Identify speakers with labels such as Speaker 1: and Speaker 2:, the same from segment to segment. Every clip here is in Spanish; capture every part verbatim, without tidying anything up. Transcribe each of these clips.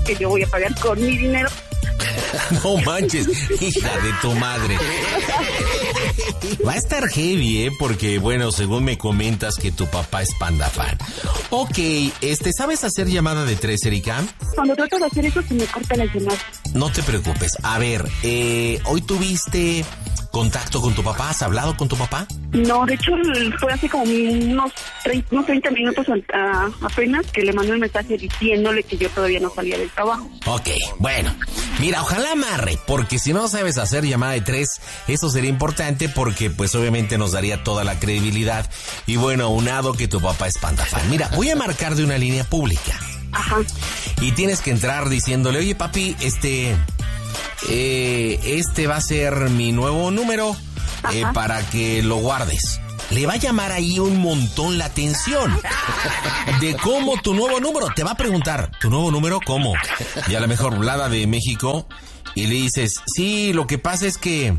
Speaker 1: que yo voy a pagar con mi dinero.
Speaker 2: No manches, hija de tu madre. Va a estar heavy, ¿eh? Porque, bueno, según me comentas que tu papá es Panda fan. Ok, este, ¿sabes hacer llamada de tres, Erika?
Speaker 1: Cuando trato de hacer eso, se me corta la llamada.
Speaker 2: No te preocupes. A ver, eh, ¿hoy tuviste contacto con tu papá? ¿Has hablado con tu papá?
Speaker 1: No, de hecho, fue hace como unos treinta, unos treinta minutos a, apenas que le mandé un mensaje diciéndole que yo todavía no salía del trabajo.
Speaker 2: Ok, bueno. Mira, ojalá amarre, porque si no sabes hacer llamada de tres, eso sería importante porque pues obviamente nos daría toda la credibilidad. Y bueno, aunado que tu papá es Panda fan. Mira, voy a marcar de una línea pública.
Speaker 1: Ajá.
Speaker 2: Y tienes que entrar diciéndole, oye papi, este, eh, este va a ser mi nuevo número eh, para que lo guardes. Le va a llamar ahí un montón la atención de cómo tu nuevo número. Te va a preguntar, ¿tu nuevo número cómo? Y a lo mejor Vlada de México y le dices, sí, lo que pasa es que...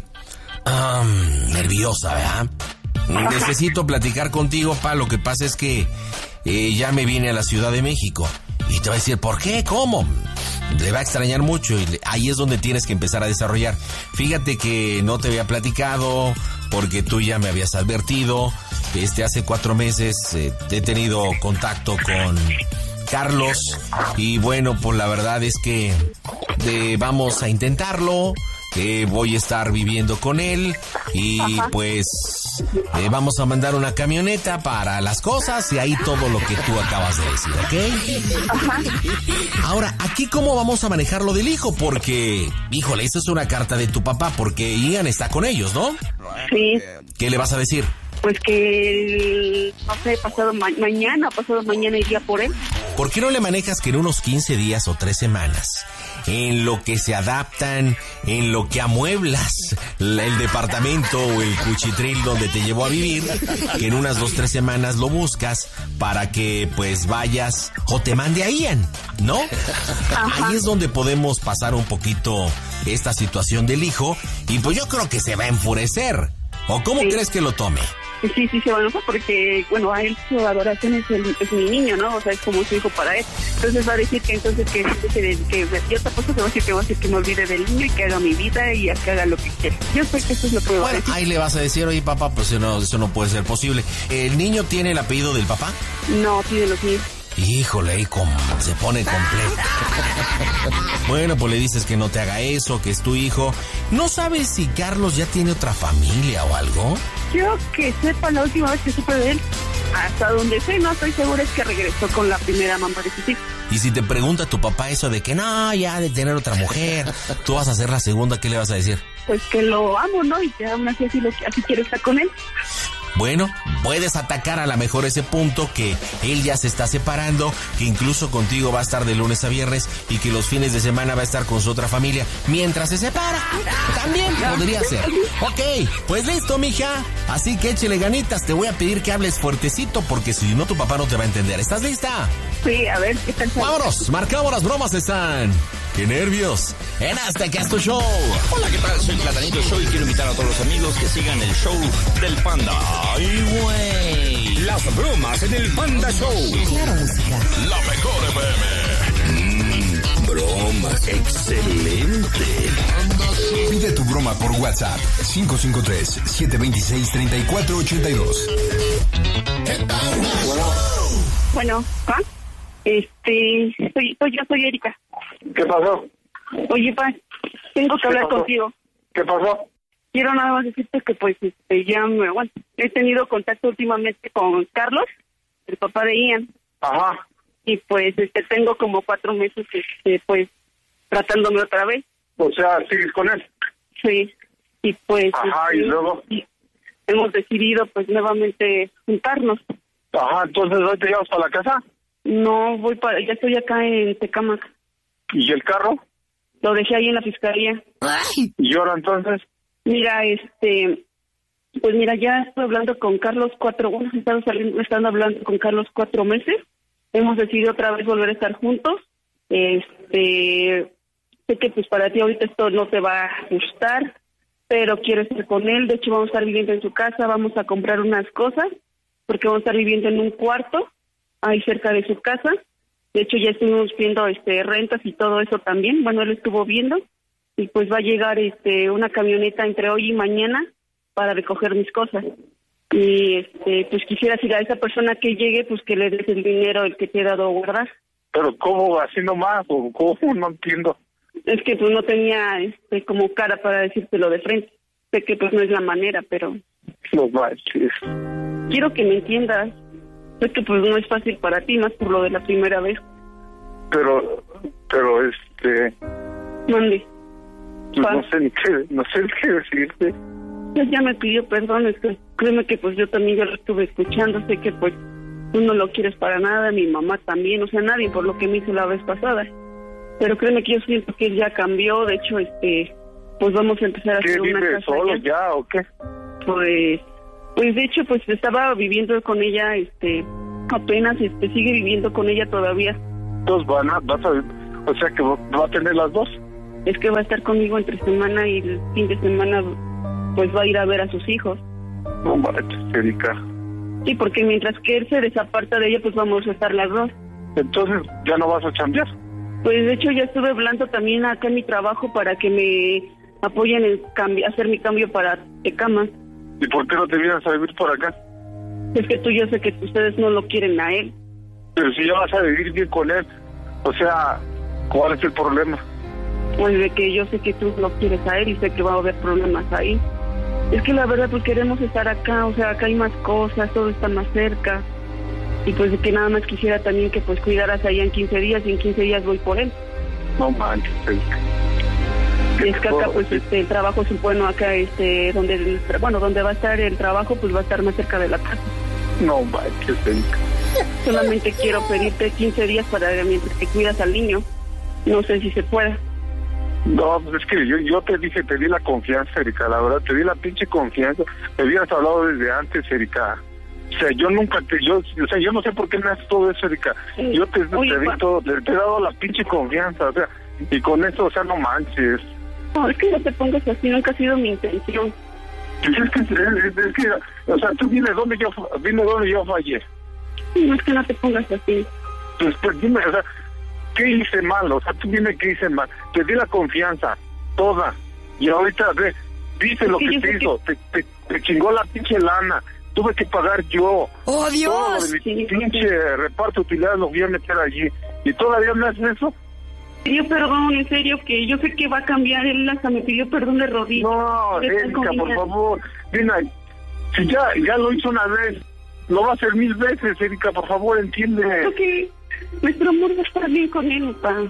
Speaker 2: Um, nerviosa, ¿verdad? Necesito platicar contigo, pa, lo que pasa es que eh, ya me vine a la Ciudad de México. Y te va a decir, ¿por qué? ¿Cómo? Le va a extrañar mucho y le, ahí es donde tienes que empezar a desarrollar. Fíjate que no te había platicado porque tú ya me habías advertido. Este, hace cuatro meses eh, he tenido contacto con Carlos y bueno, pues la verdad es que eh, vamos a intentarlo. Eh, voy a estar viviendo con él y Ajá. pues eh, vamos a mandar una camioneta para las cosas y ahí todo lo que tú acabas de decir, ¿ok?
Speaker 1: Ajá.
Speaker 2: Ahora, ¿aquí cómo vamos a manejar lo del hijo? Porque, híjole, eso es una carta de tu papá porque Ian está con ellos, ¿no?
Speaker 1: Sí.
Speaker 2: ¿Qué le vas a decir?
Speaker 1: Pues que, no sé, pasado ma- mañana, pasado mañana iría por él.
Speaker 2: ¿Por qué no le manejas que en unos quince días o tres semanas, en lo que se adaptan, en lo que amueblas la, el departamento o el cuchitril donde te llevó a vivir, que en unas dos, tres semanas lo buscas para que pues vayas o te mande a Ian, ¿no? Ajá. Ahí es donde podemos pasar un poquito esta situación del hijo y pues yo creo que se va a enfurecer. ¿O cómo sí. crees que lo tome?
Speaker 1: Sí, sí, se va a enojar porque, bueno, a él su adoración es, el, es mi niño, ¿no? O sea, es como su hijo para él. Entonces va a decir que entonces que, que, que, que yo tampoco te voy a decir que va a decir que me olvide del niño y que haga mi vida y que haga lo que quiera. Yo sé que eso es lo que va a decir.
Speaker 2: Bueno, ahí le vas a decir, oye, papá, pues no, eso no puede ser posible. ¿El niño tiene el apellido del papá?
Speaker 1: No, tiene los míos.
Speaker 2: Híjole, ahí como se pone completa. Bueno, pues le dices que no te haga eso, que es tu hijo. ¿No sabes si Carlos ya tiene otra familia o algo?
Speaker 1: Yo que sepa, la última vez que supe de él, hasta donde sé, no estoy segura, es que regresó con la primera mamá de sus hijos.
Speaker 2: Y si te pregunta tu papá eso de que no, ya de tener otra mujer, tú vas a ser la segunda, ¿qué le vas a decir?
Speaker 1: Pues que lo amo, ¿no? Y que aún así, así, lo, así quiero estar con él.
Speaker 2: Bueno, puedes atacar a lo mejor ese punto que él ya se está separando, que incluso contigo va a estar de lunes a viernes y que los fines de semana va a estar con su otra familia mientras se separa. También podría ser. Ok, pues listo, mija. Así que échele ganitas. Te voy a pedir que hables fuertecito porque si no tu papá no te va a entender. ¿Estás lista?
Speaker 1: Sí, a ver, ¿qué tal?
Speaker 2: Vámonos, marcamos las bromas están. ¡Qué nervios! En Azteca es tu show.
Speaker 3: Hola, ¿qué tal? Soy Platanito Show y quiero invitar a todos los amigos que sigan el show del Panda. ¡Ay, güey! Las bromas en el Panda Show.
Speaker 4: Claro, música.
Speaker 3: La mejor F M. Mmm, bromas. Excelente.
Speaker 5: Pide tu broma por WhatsApp. cinco cinco tres, siete dos seis, tres cuatro ocho dos.
Speaker 1: Bueno. Bueno, ¿ah? Este, soy, soy yo, soy Erika.
Speaker 6: ¿Qué pasó?
Speaker 1: Oye, pa, tengo que hablar
Speaker 6: pasó?
Speaker 1: contigo.
Speaker 6: ¿Qué pasó?
Speaker 1: Quiero nada más decirte que pues este, ya me, bueno, he tenido contacto últimamente con Carlos, el papá de Ian.
Speaker 6: Ajá.
Speaker 1: Y pues este tengo como cuatro meses este, pues tratándome otra vez.
Speaker 6: O sea, ¿sigues con él?
Speaker 1: Sí. Y pues
Speaker 6: Ajá,
Speaker 1: este,
Speaker 6: ¿y luego?
Speaker 1: y hemos decidido pues nuevamente juntarnos.
Speaker 6: Ajá, entonces ¿hoy te llevas para la casa?
Speaker 1: No, voy para, ya estoy acá en Tecámac.
Speaker 6: ¿Y el carro?
Speaker 1: Lo dejé ahí en la fiscalía.
Speaker 4: Ay.
Speaker 6: ¿Y ahora entonces?
Speaker 1: Mira, este, pues mira, ya estoy hablando con Carlos cuatro, bueno, he estado saliendo, estando hablando con Carlos cuatro meses. Hemos decidido otra vez volver a estar juntos. Este, sé que pues para ti ahorita esto no te va a gustar, pero quiero estar con él. De hecho, vamos a estar viviendo en su casa, vamos a comprar unas cosas, porque vamos a estar viviendo en un cuarto, ahí cerca de su casa. De hecho, ya estuvimos viendo este rentas y todo eso también. Bueno, él estuvo viendo y pues va a llegar este una camioneta entre hoy y mañana para recoger mis cosas. Y este pues quisiera decir a esa persona que llegue, pues que le des el dinero el que te he dado a guardar.
Speaker 6: Pero ¿cómo? ¿Así nomás? ¿O cómo? No entiendo.
Speaker 1: Es que pues no tenía este como cara para decírtelo de frente. Sé que pues no es la manera, pero...
Speaker 6: No manches.
Speaker 1: Quiero que me entiendas. Sé que pues no es fácil para ti, más por lo de la primera vez.
Speaker 6: Pero, pero este...
Speaker 1: Mande.
Speaker 6: Pues no sé ni qué, no sé ni qué decirte.
Speaker 1: Pues ya me pidió perdón, es que créeme que pues yo también ya lo estuve escuchando, sé que pues tú no lo quieres para nada, mi mamá también, o sea, nadie por lo que me hizo la vez pasada. Pero créeme que yo siento que él ya cambió, de hecho, este, pues vamos a empezar a hacer una casa.
Speaker 6: ¿Qué, vive solo ya. ya o qué?
Speaker 1: Pues, pues de hecho, pues estaba viviendo con ella, este, apenas, este, sigue viviendo con ella todavía.
Speaker 6: Entonces van a, vas a, o sea que va a tener las dos.
Speaker 1: Es que va a estar conmigo entre semana y el fin de semana pues va a ir a ver a sus hijos.
Speaker 6: No manches, Erika.
Speaker 1: Sí, porque mientras que él se desaparta de ella, pues vamos a estar las dos.
Speaker 6: Entonces, ¿ya no vas a chambear?
Speaker 1: Pues de hecho ya estuve hablando también acá en mi trabajo para que me apoyen en cambi- hacer mi cambio para Tecama.
Speaker 6: ¿Y por qué no te vienes a vivir por acá?
Speaker 1: Es que tú, yo sé que ustedes no lo quieren a él.
Speaker 6: Pero si ya vas a vivir bien con él, o sea, ¿cuál es el problema?
Speaker 1: Pues de que yo sé que tú lo quieres a él y sé que va a haber problemas ahí. Es que la verdad pues queremos estar acá, o sea, acá hay más cosas, todo está más cerca. Y pues de que nada más quisiera también que pues cuidaras allá en quince días y en quince días voy por él.
Speaker 6: No manches, Erika.
Speaker 1: Y es que acá pues este el trabajo es bueno acá, este, donde el, bueno, donde va a estar el trabajo pues va a estar más cerca de la casa.
Speaker 6: No manches, Erika.
Speaker 1: Solamente quiero pedirte quince días para mientras que cuidas al niño. No sé si se pueda.
Speaker 6: No, pues es que yo, yo te dije, te di la confianza, Erika, la verdad, te di la pinche confianza. Me habías hablado desde antes, Erika. O sea, yo nunca te, yo, o sea, yo no sé por qué me haces todo eso, Erika. Yo te, Oye, te di todo, te, te he dado la pinche confianza, o sea, y con eso, o sea, no manches.
Speaker 1: No, es que no te pongas así, nunca ha sido mi intención.
Speaker 6: Pues es que, es, es que, o sea, tú dime dónde yo, dime dónde yo fallé.
Speaker 1: No, es que no te pongas así.
Speaker 6: Pues, pues dime, o sea, ¿qué hice mal? O sea, tú dime qué hice mal. Te di la confianza, toda. Y ahorita, ve, dice lo que, que te hizo. Que... Te, te, te chingó la pinche lana. Tuve que pagar yo.
Speaker 4: ¡Oh, Dios!
Speaker 6: Todo de mi sí, pinche sí. reparto de utilidades lo voy a meter allí. ¿Y todavía me haces eso?
Speaker 1: Pidió perdón, en serio, que yo sé que va a cambiar. Él hasta me pidió perdón de rodillas.
Speaker 6: No, Erika, por favor. Mira, si ya, ya lo hizo una vez, lo va a hacer mil veces, Erika, por favor, entiende.
Speaker 1: Ok. Nuestro amor va a estar bien con él, papá.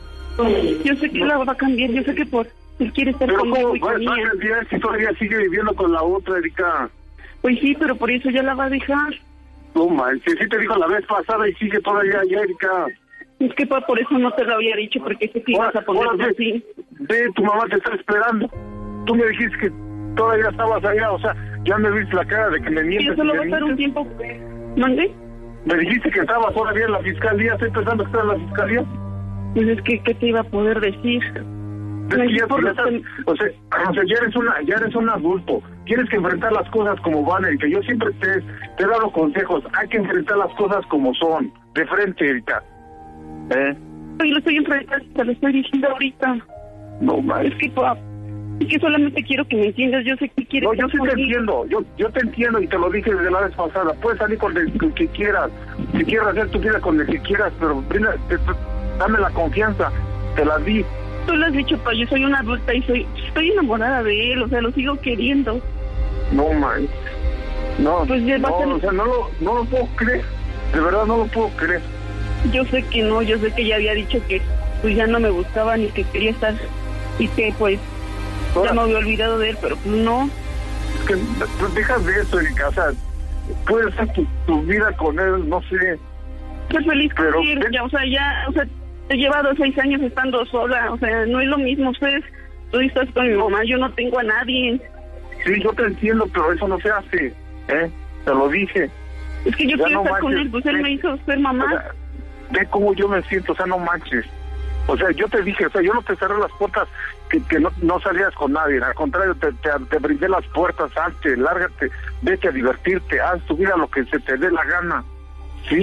Speaker 1: Yo sé que no. la va a cambiar, yo sé que por él quiere estar
Speaker 6: pero
Speaker 1: conmigo
Speaker 6: ¿cómo
Speaker 1: y
Speaker 6: va a cambiar si todavía sigue viviendo con la otra, Erika?
Speaker 1: Pues sí, pero por eso ya la va a dejar.
Speaker 6: No manches, sí te dijo la vez pasada y sigue todavía allá, Erika.
Speaker 1: Es que papá, por eso no te lo había dicho, porque sé que ibas a ponerlo así.
Speaker 6: Ve, tu mamá te está esperando. Tú me dijiste que todavía estabas allá, o sea, ya me viste la cara de que me mientes.
Speaker 1: Y eso lo va a estar un tiempo. ¿Mande?
Speaker 6: Me dijiste que estabas todavía en la fiscalía, estoy pensando que estás en la fiscalía.
Speaker 1: Pues es que, ¿qué te iba a poder decir?
Speaker 6: Es que ya, ya estás, o, sea, o sea, ya eres una, ya eres un adulto. Tienes que enfrentar las cosas como van, Erika. Yo siempre te, te he dado consejos. Hay que enfrentar las cosas como son, de frente, Erika. ¿Eh?
Speaker 1: Yo lo estoy enfrentando, te lo estoy diciendo ahorita.
Speaker 6: No, ma.
Speaker 1: Es que, papá, es que solamente quiero que me entiendas. Yo sé que quieres.
Speaker 6: No, yo sí te entiendo. Yo, yo te entiendo y te lo dije desde la vez pasada. Puedes salir con el, con el que quieras. Si quieres hacer tu vida con el que quieras, pero brinda, te, te, dame la confianza. Te la di.
Speaker 1: Tú lo has dicho, pa, yo soy una adulta y soy estoy enamorada de él, o sea, lo sigo queriendo.
Speaker 6: No, man. No,
Speaker 1: pues ya
Speaker 6: no,
Speaker 1: ser...
Speaker 6: o sea, no lo, no lo puedo creer. De verdad no lo puedo creer.
Speaker 1: Yo sé que no, yo sé que ya había dicho que pues ya no me gustaba ni que quería estar y que pues Ahora, ya me había olvidado de él, pero pues no.
Speaker 6: Es que pues, dejas de eso, Erika, o sea, puedes hacer tu, tu vida con él, no sé.
Speaker 1: Estoy feliz
Speaker 6: pero,
Speaker 1: con él, ya, o sea, ya, o sea, he llevado seis años estando sola, o sea, no es lo mismo, ustedes, tú estás con mi mamá, yo no tengo a nadie.
Speaker 6: Sí, yo te entiendo, pero eso no se hace, ¿eh? Te lo dije.
Speaker 1: Es que yo
Speaker 6: ya
Speaker 1: quiero
Speaker 6: no
Speaker 1: estar
Speaker 6: manches,
Speaker 1: con él, pues él
Speaker 6: ve,
Speaker 1: me hizo ser mamá.
Speaker 6: O sea, ve cómo yo me siento, o sea, no manches. O sea, yo te dije, o sea, yo no te cerré las puertas que, que no, no salías con nadie, al contrario, te, te, te brindé las puertas, salte, lárgate, vete a divertirte, haz tu vida lo que se te dé la gana, ¿sí?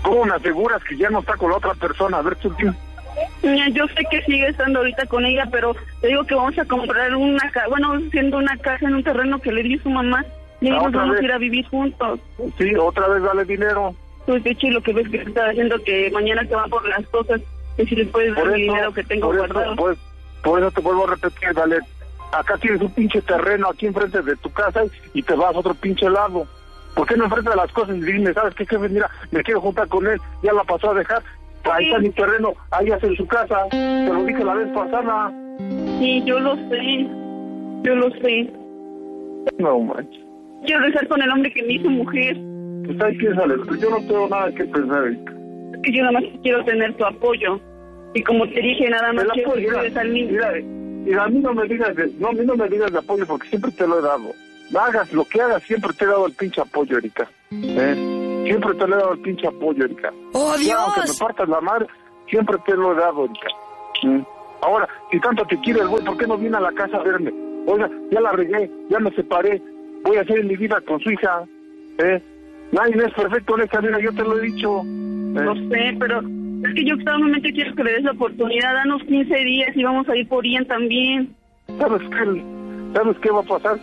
Speaker 6: ¿Cómo me aseguras que ya no está con la otra persona? A ver, tú dime.
Speaker 1: Mira, yo sé que sigue estando ahorita con ella, pero te digo que vamos a comprar una casa, bueno, siendo una casa en un terreno que le dio su mamá, y nos vamos vez? a ir a vivir juntos.
Speaker 6: Sí, otra vez dale dinero.
Speaker 1: Pues de hecho, lo que ves que está haciendo que mañana se van por las cosas, que si le puedes dar el dinero que tengo
Speaker 6: por
Speaker 1: guardado.
Speaker 6: Eso, pues, por eso te vuelvo a repetir, dale, acá tienes un pinche terreno aquí enfrente de tu casa y te vas a otro pinche lado. ¿Por qué no enfrentas las cosas y dime, sabes qué, jefe, mira, me quiero juntar con él, ya la pasó a dejar, ahí está mi terreno, ahí hace en su casa, te lo dije la vez pasada.
Speaker 1: Sí, yo lo sé, yo lo sé.
Speaker 6: No manches.
Speaker 1: Quiero regresar con el hombre que me hizo mujer.
Speaker 6: Pues ahí piénsale, yo no tengo nada que pensar.
Speaker 1: Es que yo nada más quiero tener tu apoyo. Y como te dije, nada más quiero que llegues al mismo.
Speaker 6: Mira, mira, a mí no me digas de, no, a mí no me digas de apoyo porque siempre te lo he dado. Hagas lo que hagas, siempre te he dado el pinche apoyo, Erika. ¿Eh? Siempre te lo he dado el pinche apoyo, Erika.
Speaker 2: ¡Oh, Dios!
Speaker 6: Ya, aunque me partas la madre, siempre te lo he dado, Erika. ¿Eh? Ahora, si tanto te quiere el güey, ¿por qué no viene a la casa a verme? Oiga, ya la regué, ya me separé, voy a hacer mi vida con su hija. ¿Eh? Nadie es perfecto en esta vida, yo te lo he dicho. ¿Eh?
Speaker 1: No sé, pero es que yo solamente quiero que le des la oportunidad, danos quince días y vamos a ir por Ian también.
Speaker 6: ¿Sabes qué? ¿Sabes qué va a pasar?